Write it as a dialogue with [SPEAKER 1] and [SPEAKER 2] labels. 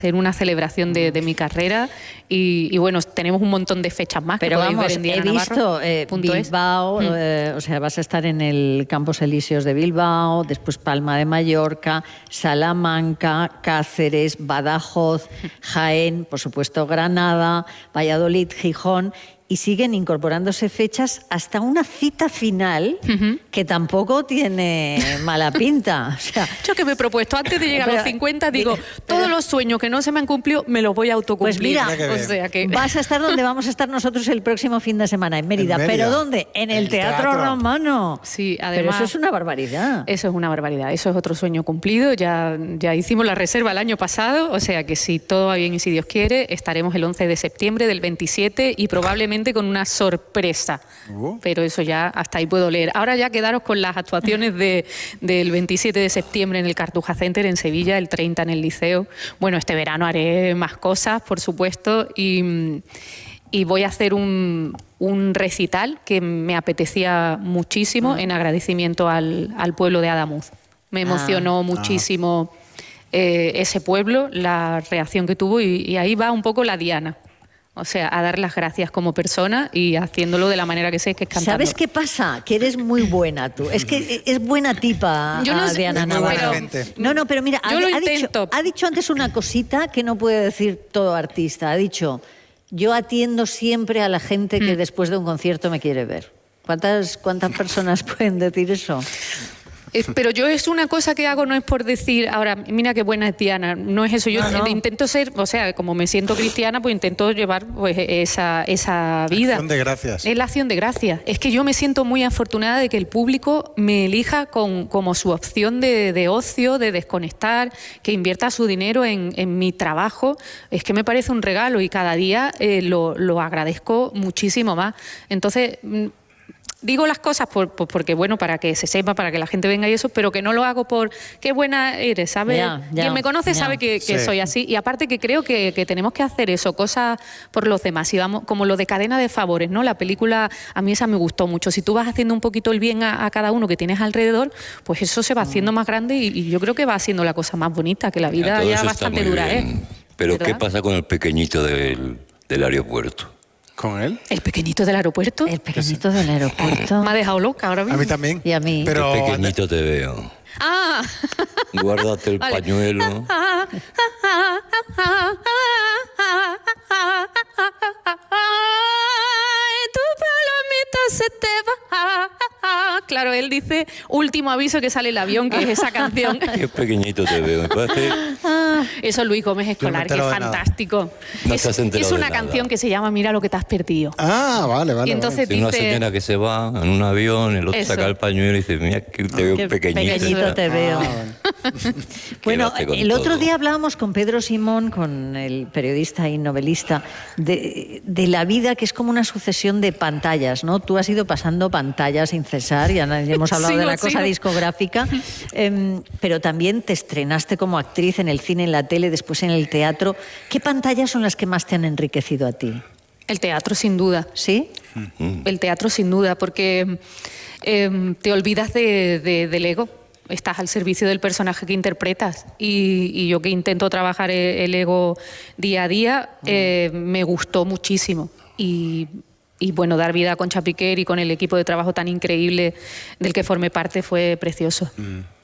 [SPEAKER 1] hacer una celebración de mi carrera y bueno, tenemos un montón de fechas más.
[SPEAKER 2] Pero
[SPEAKER 1] que podéis
[SPEAKER 2] vamos,
[SPEAKER 1] ver en
[SPEAKER 2] he visto
[SPEAKER 1] diananavarro.es.
[SPEAKER 2] Bilbao, o sea, vas a estar en el Campos Elíseos de Bilbao, después Palma de Mallorca, Salamanca, Cáceres, Badajoz, Jaén, por supuesto Granada, Valladolid, Gijón. Y siguen incorporándose fechas hasta una cita final que tampoco tiene mala pinta. O sea,
[SPEAKER 1] Yo que me he propuesto antes de llegar a los 50, digo, todos los sueños que no se me han cumplido me los voy a autocumplir.
[SPEAKER 2] Pues mira,
[SPEAKER 1] o sea que...
[SPEAKER 2] vas a estar donde vamos a estar nosotros el próximo fin de semana, en Mérida. ¿Pero dónde? En el Teatro Romano.
[SPEAKER 1] Sí, además...
[SPEAKER 2] Pero eso es una barbaridad.
[SPEAKER 1] Eso es una barbaridad, eso es otro sueño cumplido. Ya hicimos la reserva el año pasado, o sea que si todo va bien y si Dios quiere, estaremos el 11 de septiembre del 27 y probablemente con una sorpresa. Pero eso ya hasta ahí puedo leer. Ahora ya quedaros con las actuaciones del 27 de septiembre en el Cartuja Center en Sevilla, el 30 en el Liceo. Bueno, este verano haré más cosas, por supuesto, y voy a hacer un recital que me apetecía muchísimo en agradecimiento al pueblo de Adamuz. Me emocionó muchísimo ese pueblo, la reacción que tuvo y ahí va un poco la diana. O sea, a dar las gracias como persona y haciéndolo de la manera que sé, que es cantando.
[SPEAKER 2] ¿Sabes qué pasa? Que eres muy buena tú. Es que es buena tipa,
[SPEAKER 1] yo no sé,
[SPEAKER 2] Diana Navarro. No, pero mira, ha dicho antes una cosita que no puede decir todo artista. Ha dicho, yo atiendo siempre a la gente que después de un concierto me quiere ver. ¿Cuántas personas pueden decir eso?
[SPEAKER 1] Pero yo es una cosa que hago, no es por decir, ahora, mira qué buena es Diana, no es eso, yo intento ser, o sea, como me siento cristiana, pues intento llevar pues esa vida.
[SPEAKER 3] Acción de gracias.
[SPEAKER 1] Es la acción de gracias. Es que yo me siento muy afortunada de que el público me elija como su opción de ocio, de desconectar, que invierta su dinero en mi trabajo. Es que me parece un regalo y cada día lo agradezco muchísimo más. Entonces... digo las cosas porque, bueno, para que se sepa, para que la gente venga y eso, pero que no lo hago por qué buena eres, ¿sabes? Quien me conoce sabe que soy así. Y aparte que creo que tenemos que hacer eso, cosas por los demás. Y vamos, como lo de cadena de favores, ¿no? La película, a mí esa me gustó mucho. Si tú vas haciendo un poquito el bien a cada uno que tienes alrededor, pues eso se va haciendo más grande y yo creo que va siendo la cosa más bonita, que la vida ya bastante dura, ¿eh?
[SPEAKER 4] Pero
[SPEAKER 1] ¿verdad?
[SPEAKER 4] ¿qué pasa con el pequeñito del aeropuerto?
[SPEAKER 3] ¿Con él?
[SPEAKER 1] ¿El pequeñito del aeropuerto?
[SPEAKER 2] El pequeñito del aeropuerto.
[SPEAKER 1] Me ha dejado loca ahora mismo.
[SPEAKER 3] A mí también.
[SPEAKER 2] Y a mí.
[SPEAKER 3] Pero
[SPEAKER 4] Qué pequeñito te veo.
[SPEAKER 1] ¡Ah!
[SPEAKER 4] Guárdate el pañuelo.
[SPEAKER 1] Tu palomita se te va. Claro, él dice último aviso que sale el avión, que es esa canción.
[SPEAKER 4] Qué pequeñito te veo. Me parece...
[SPEAKER 1] Eso es Luis Gómez Escolar, que es fantástico.
[SPEAKER 4] No te has enterado
[SPEAKER 1] Es una
[SPEAKER 4] de nada.
[SPEAKER 1] canción que se llama Mira lo que te has perdido.
[SPEAKER 3] Ah, vale.
[SPEAKER 1] Y entonces
[SPEAKER 4] Hay una
[SPEAKER 1] dice...
[SPEAKER 4] señora que se va en un avión, el otro
[SPEAKER 1] Eso.
[SPEAKER 4] saca el pañuelo y dice, mira que te veo
[SPEAKER 2] Qué
[SPEAKER 4] pequeñito.
[SPEAKER 2] pequeñito te veo. Bueno,
[SPEAKER 4] Quédate con
[SPEAKER 2] el otro
[SPEAKER 4] todo.
[SPEAKER 2] día hablábamos con Pedro Simón, con el periodista y novelista, de la vida que es como una sucesión de pantallas, ¿no? Tú has ido pasando pantallas sin cesar, ya hemos hablado de la cosa discográfica, pero también te estrenaste como actriz en el cine, en la tele, después en el teatro. ¿Qué pantallas son las que más te han enriquecido a ti?
[SPEAKER 1] El teatro, sin duda.
[SPEAKER 2] ¿Sí?
[SPEAKER 1] El teatro, sin duda, porque te olvidas del ego. Estás al servicio del personaje que interpretas y yo que intento trabajar el ego día a día, me gustó muchísimo y bueno, dar vida a Concha Piquer y con el equipo de trabajo tan increíble del que formé parte fue precioso.